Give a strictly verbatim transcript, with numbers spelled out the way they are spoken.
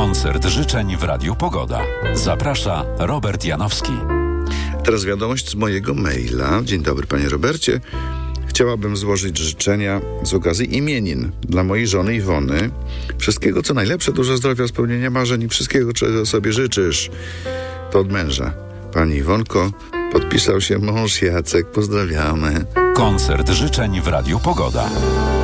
Koncert życzeń w Radiu Pogoda. Zaprasza Robert Janowski. Teraz wiadomość z mojego maila. Dzień dobry, panie Robercie. Chciałabym złożyć życzenia z okazji imienin dla mojej żony Iwony. Wszystkiego co najlepsze, dużo zdrowia, spełnienia marzeń i wszystkiego, czego sobie życzysz. To od męża. Pani Iwonko, podpisał się mąż Jacek. Pozdrawiamy. Koncert życzeń w Radiu Pogoda.